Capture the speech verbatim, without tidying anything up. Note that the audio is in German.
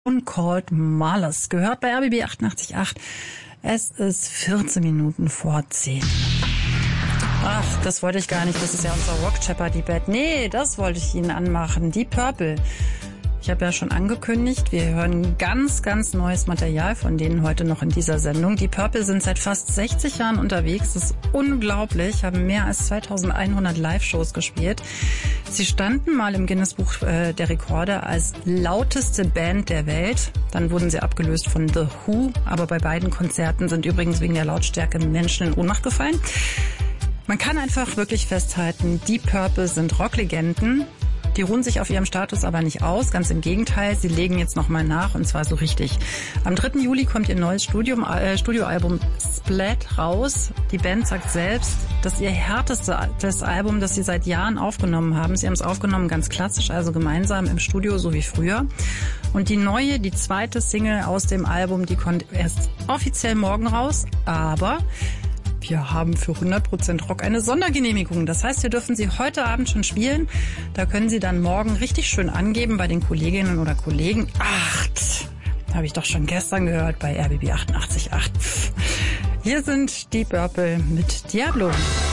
Called Malice, gehört bei R B B achtundachtzig Komma acht. Es ist vierzehn Minuten vor zehn. Ach, das wollte ich gar nicht. Das ist ja unser Rock Jeopardy Bett. Nee, das wollte ich Ihnen anmachen. Deep Purple. Ich habe ja schon angekündigt, wir hören ganz, ganz neues Material von denen heute noch in dieser Sendung. Die Purple sind seit fast sechzig Jahren unterwegs. Das ist unglaublich, haben mehr als zweitausendeinhundert Live-Shows gespielt. Sie standen mal im Guinness-Buch äh, der Rekorde als lauteste Band der Welt. Dann wurden sie abgelöst von The Who. Aber bei beiden Konzerten sind übrigens wegen der Lautstärke Menschen in Ohnmacht gefallen. Man kann einfach wirklich festhalten, die Purple sind Rocklegenden. Die ruhen sich auf ihrem Status aber nicht aus, ganz im Gegenteil, sie legen jetzt nochmal nach und zwar so richtig. Am dritten Juli kommt ihr neues Studium, äh, Studioalbum Splat raus. Die Band sagt selbst, das ist ihr härtestes Album, das sie seit Jahren aufgenommen haben. Sie haben es aufgenommen ganz klassisch, also gemeinsam im Studio, so wie früher. Und die neue, die zweite Single aus dem Album, die kommt erst offiziell morgen raus, aber wir haben für hundert Prozent Rock eine Sondergenehmigung. Das heißt, wir dürfen sie heute Abend schon spielen. Da können Sie dann morgen richtig schön angeben bei den Kolleginnen oder Kollegen. Acht, habe ich doch schon gestern gehört bei R B B achtundachtzig Komma acht. Hier sind die Purple mit Diablo.